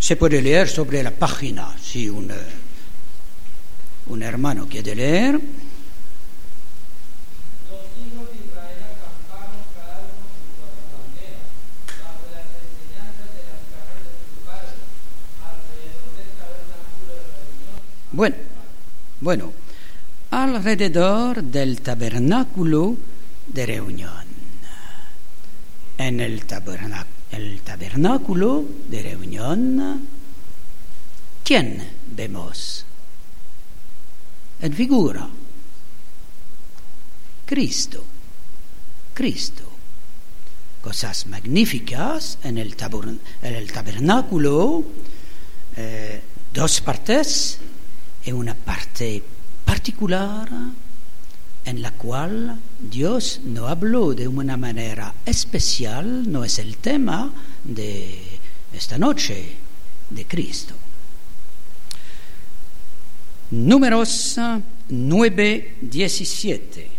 Se puede leer sobre la página, si un hermano quiere leer. Los hijos de Israel acamparon cada uno junto a su bandera, bajo las enseñanzas de las casas de sus padres, alrededor del tabernáculo de reunión. Bueno, alrededor del tabernáculo de reunión. En el tabernáculo de reunión, ¿quién vemos? En figura, Cristo. Cosas magníficas en el tabernáculo, dos partes y una parte particular en la cual Dios no habló de una manera especial, no es el tema de esta noche de Cristo. Números 9:17.